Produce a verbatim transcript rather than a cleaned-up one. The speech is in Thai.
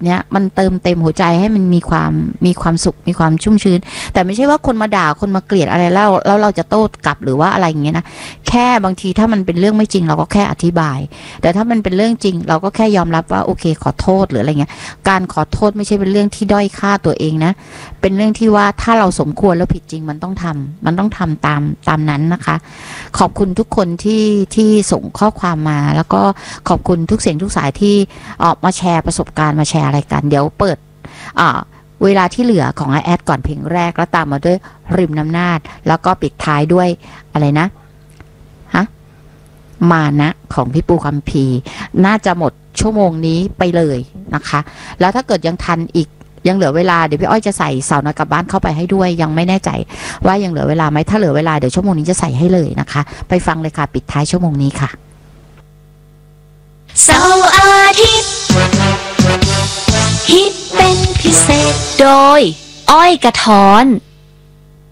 เนี้ยมันเติมเต็มหัวใจให้มันมีความมีความสุขมีความชุ่มชื้นแต่ไม่ใช่ว่าคนมาด่าคนมาเกลียดอะไรแล้วแล้วเราจะโต้กลับหรือว่าอะไรอย่างเงี้ยนะแค่บางทีถ้ามันเป็นเรื่องไม่จริงเราก็แค่อธิบายแต่ถ้ามันเป็นเรื่องจริงเราก็แค่ยอมรับว่าโอเคขอโทษหรืออะไรเงี้ยการขอโทษไม่ใช่เป็นเรื่องที่ด้อยค่าตัวเองนะเป็นเรื่องที่ว่าถ้าเราสมควรแล้วผิดจริงมันต้องทำมันต้องทำตามตามนั้นนะคะขอบคุณทุกคนที่ที่ส่งข้อความมาแล้วก็ขอบคุณทุกเสียงทุกสายที่ออกมาแชร์ประสบการณ์มาแชร์อะไรกันเดี๋ยวเปิดอ่าเวลาที่เหลือของแอดก่อนเพลงแรกแล้วตามมาด้วยริมน้ำนาจแล้วก็ปิดท้ายด้วยอะไรนะฮะมานะของพี่ปูคัมภีร์น่าจะหมดชั่วโมงนี้ไปเลยนะคะแล้วถ้าเกิดยังทันอีกยังเหลือเวลาเดี๋ยวพี่อ้อยจะใส่สาวน้อยกลับบ้านเข้าไปให้ด้วยยังไม่แน่ใจว่ายังเหลือเวลาไหมถ้าเหลือเวลาเดี๋ยวชั่วโมงนี้จะใส่ให้เลยนะคะไปฟังเลยค่ะปิดท้ายชั่วโมงนี้ค่ะเสาร์อาทิตย์ฮิตเป็นพิเศษโดยอ้อยกระท้อน